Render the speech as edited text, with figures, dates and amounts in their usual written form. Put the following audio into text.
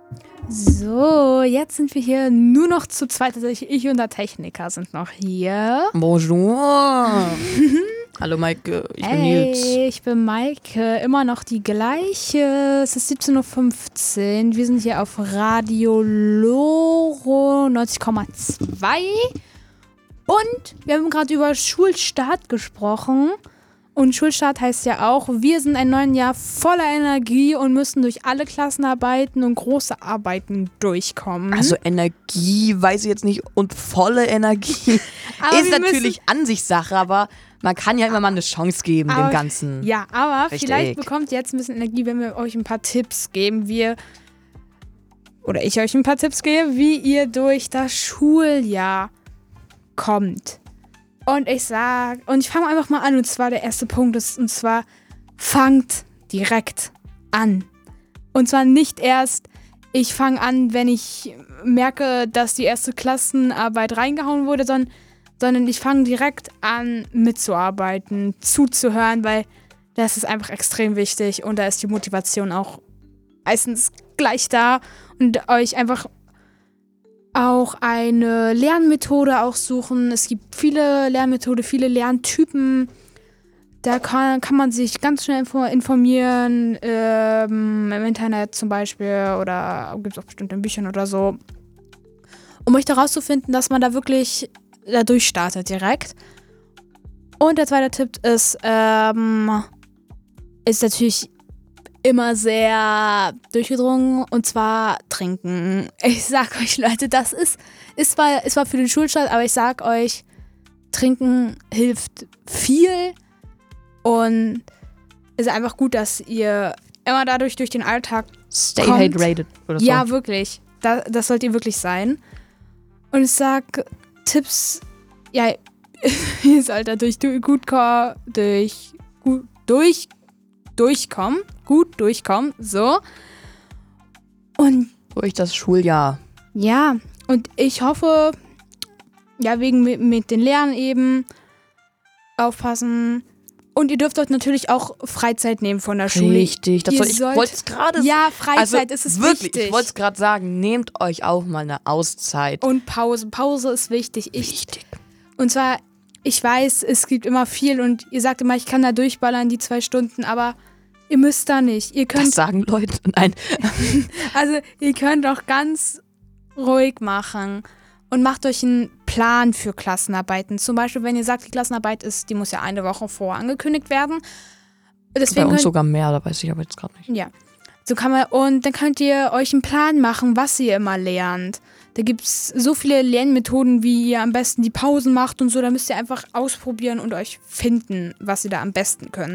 So, jetzt sind wir hier nur noch zu zweit. Also ich und der Techniker sind noch hier. Bonjour. Hallo Maike, ich bin Nils. Ich bin Maike, immer noch die gleiche. Es ist 17:15 Uhr. Wir sind hier auf Radio Loro 90,2. Und wir haben gerade über Schulstart gesprochen. Und Schulstart heißt ja auch, wir sind ein neues Jahr voller Energie und müssen durch alle Klassenarbeiten und große Arbeiten durchkommen. Also Energie, weiß ich jetzt nicht, und volle Energie ist natürlich Ansichtssache, aber man kann ja immer mal eine Chance geben dem Ganzen. Ja, aber Richtig. Vielleicht bekommt ihr jetzt ein bisschen Energie, wenn wir euch ein paar Tipps geben, oder ich euch ein paar Tipps gebe, wie ihr durch das Schuljahr kommt. Und ich fange einfach mal an, und zwar der erste Punkt ist, und zwar fangt direkt an. Und zwar nicht erst, ich fange an, wenn ich merke, dass die erste Klassenarbeit reingehauen wurde, sondern ich fange direkt an mitzuarbeiten, zuzuhören, weil das ist einfach extrem wichtig und da ist die Motivation auch meistens gleich da und euch einfach auch eine Lernmethode aussuchen. Es gibt viele Lernmethoden, viele Lerntypen. Da kann man sich ganz schnell informieren, im Internet zum Beispiel oder gibt es auch bestimmt in Büchern oder so. Um euch da rauszufinden, dass man da wirklich da durchstartet direkt. Und der zweite Tipp ist natürlich immer sehr durchgedrungen, und zwar trinken. Ich sag euch, Leute, das ist zwar für den Schulstart, aber ich sag euch, trinken hilft viel und ist einfach gut, dass ihr immer dadurch durch den Alltag Stay kommt. hydrated oder so. Ja, wirklich. Das sollt ihr wirklich sein. Und ich sag Tipps, ja, ihr sollt da gut durchkommen, so. Und Durch das Schuljahr. ja, und ich hoffe, ja, wegen mit den Lernen eben aufpassen. Und ihr dürft euch natürlich auch Freizeit nehmen von der Schule. Richtig, ich wollte es gerade sagen. Ja, Freizeit ist es wirklich, wichtig. ich wollte es gerade sagen, nehmt euch auch mal eine Auszeit. Und Pause. Pause ist wichtig. Wichtig. Und zwar, ich weiß, es gibt immer viel und ihr sagt immer, ich kann da durchballern, die 2 Stunden, aber ihr müsst da nicht. Ihr könnt, Das sagen Leute. Nein. also ihr könnt auch ganz ruhig machen und macht euch einen Plan für Klassenarbeiten. Zum Beispiel, wenn ihr sagt, die Klassenarbeit die muss ja eine Woche vorher angekündigt werden. Deswegen Bei uns sogar mehr, da weiß ich aber jetzt gerade nicht. Ja, und dann könnt ihr euch einen Plan machen, was ihr immer lernt. Da gibt es so viele Lernmethoden, wie ihr am besten die Pausen macht und so. Da müsst ihr einfach ausprobieren und euch finden, was ihr da am besten könnt.